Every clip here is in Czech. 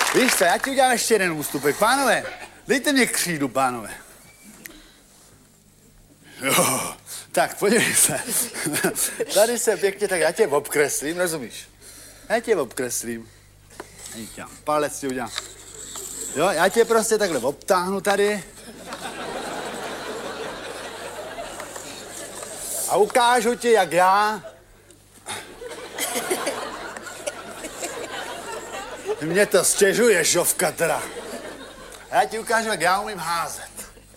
Víš co, já ti udělám ještě jeden ústupek. Pánové, dejte mě křídu, pánové. Jo, tak podívej se. Tady se pěkně, tak já tě obkreslím, rozumíš? Já tě obkreslím. Palec ti udělám. Jo, já tě prostě takhle obtáhnu tady. A ukážu ti, jak já... Mě to stěžuje, žovka teda. Já ti ukážu, jak já umím házet.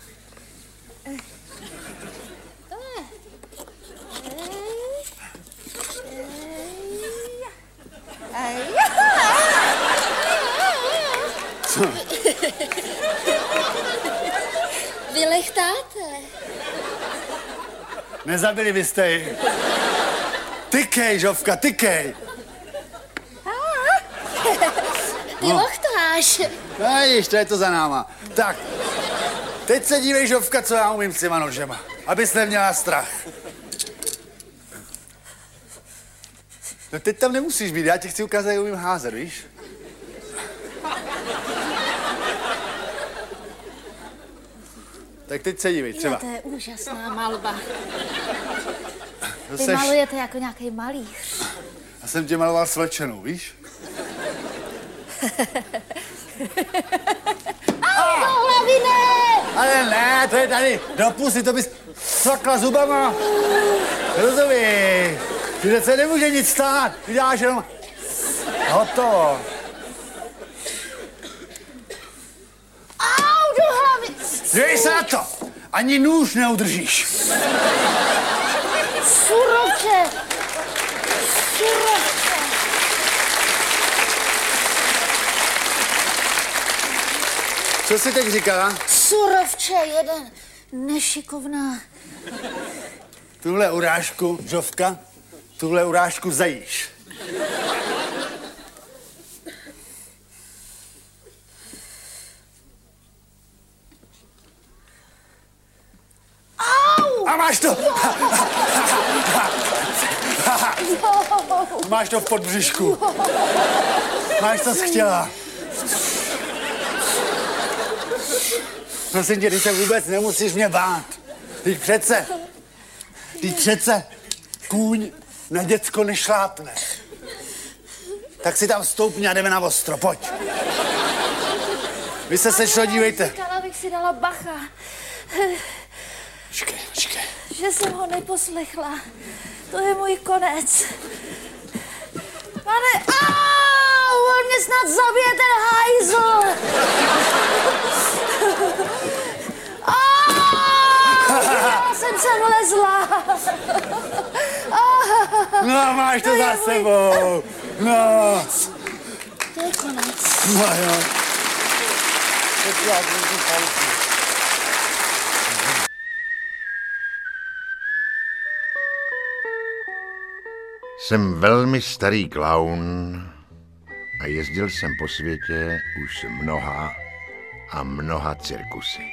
Co? Vy lechtáte. Nezabili byste ji. Tykej, žovka, tykej. Ty lochtáš. No vidíš, to je to za náma. Tak, teď se dívej, žovka, co já umím s těma nožema. Abys neměla strach. No teď tam nemusíš být, já ti chci ukázat, jak umím házet, víš? Tak teď se dívej, třeba. Jo, to je úžasná malba. To Vy malujete jako nějaký malíř. Já jsem tě maloval svlečenou, víš? Do hlavy ne! Ale ne, to je tady do pusy, to bys cvakla zubama. Rozumíš? Ty se nemůže nic stát, ty děláš jenom... Hotovo. Au, do hlavy! Dívej se na to, ani nůž neudržíš. Surovče! Surovče! Co jsi teď říkala? Surovče, jeden. Nešikovná. Tuhle urážku, žovka, tuhle urážku zajíš. Au! A máš to! Máš to v podbřišku. Máš to, co chtěla. Prosím tě, ty se vůbec nemusíš mě bát. Teď přece kůň na děcko nešlápne. Tak si tam stoupni a jdeme na ostro, pojď. Vy se sešlo, dívejte. Říkala bych si dala bacha. Počkej. Že jsem ho neposlechla. To je můj konec. Pane, on mě snad zabije ten hajzl. Já jsem se vlezla. No, máš to za sebou. No. To je konec. No jo. Jsem velmi starý klaun a jezdil jsem po světě už mnoha cirkusy.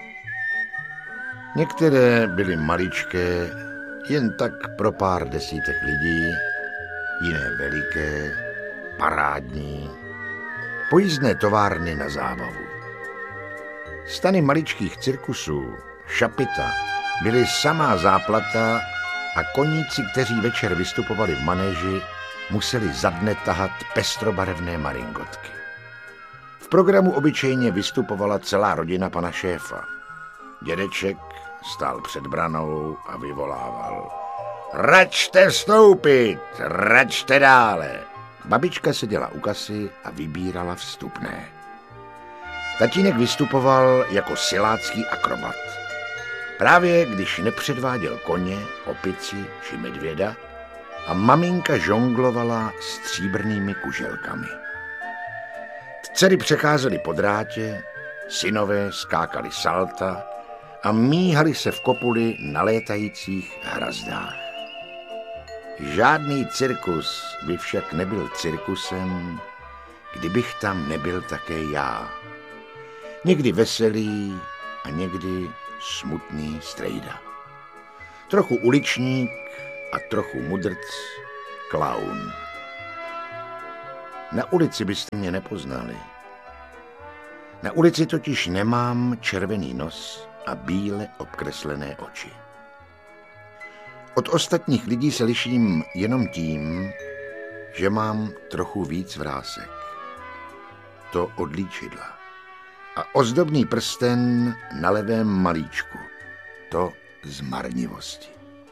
Některé byly maličké, jen tak pro pár desítek lidí, jiné veliké, parádní, pojízdné továrny na zábavu. Stany maličkých cirkusů, šapita, byly samá záplata a koníci, kteří večer vystupovali v manéži, museli za dne tahat pestrobarevné maringotky. V programu obyčejně vystupovala celá rodina pana šéfa. Dědeček stál před branou a vyvolával: Račte vstoupit, račte dále. Babička seděla u kasy a vybírala vstupné. Tatínek vystupoval jako silácký akrobat. Právě když nepředváděl koně, opici či medvěda a maminka žonglovala stříbrnými kuželkami. Dcery přecházely po drátě, synové skákali salta a míhali se v kopuli na létajících hrazdách. Žádný cirkus by však nebyl cirkusem, kdybych tam nebyl také já. Někdy veselý a někdy smutný strejda. Trochu uličník a trochu mudrc, klaun. Na ulici byste mě nepoznali. Na ulici totiž nemám červený nos a bíle obkreslené oči. Od ostatních lidí se liším jenom tím, že mám trochu víc vrásek. To od líčidla. A ozdobný prsten na levém malíčku. To z marnivosti.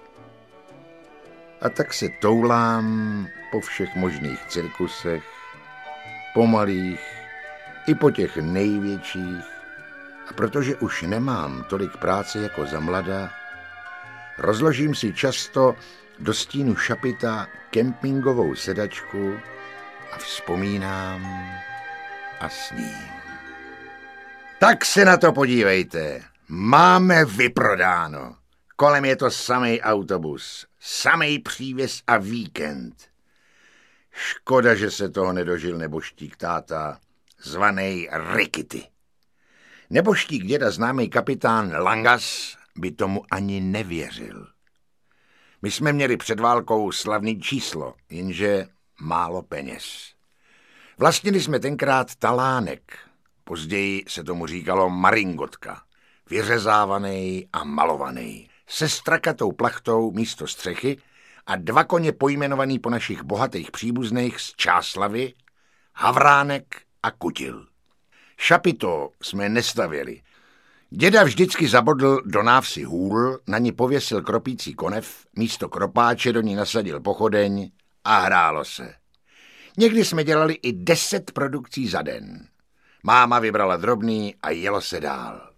A tak se toulám po všech možných cirkusech, po malých i po těch největších. A protože už nemám tolik práce jako za mlada, rozložím si často do stínu šapita kempingovou sedačku a vzpomínám a sním. Tak se na to podívejte. Máme vyprodáno. Kolem je to samej autobus, samej přívěs a víkend. Škoda, že se toho nedožil neboštík táta, zvanej Rikity. Neboštík děda známý kapitán Langas by tomu ani nevěřil. My jsme měli před válkou slavný číslo, jenže málo peněz. Vlastnili jsme tenkrát talánek, později se tomu říkalo maringotka, vyřezávaný a malovaný, se strakatou plachtou místo střechy a 2 koně pojmenovaný po našich bohatých příbuzných z Čáslavy, Havránek a Kutil. Šapito jsme nestavěli. Děda vždycky zabodl do návsi hůl, na ní pověsil kropící konev, místo kropáče do ní nasadil pochodeň a hrálo se. Někdy jsme dělali i 10 produkcí za den. Máma vybrala drobný a jelo se dál.